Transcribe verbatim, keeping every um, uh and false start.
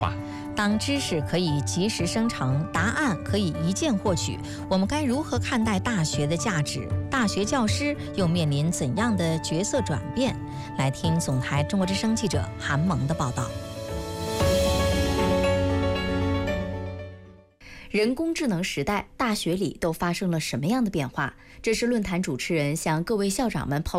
当知识可以及时生成，答案可以一键获取，我们该如何看待大学的价值？大学教师又面临怎样的角色转变？来听总台中国之声记者韩萌的报道。 人工智能时代，大学里都发生了什么样的变化？这是论坛主持人向各位校长们抛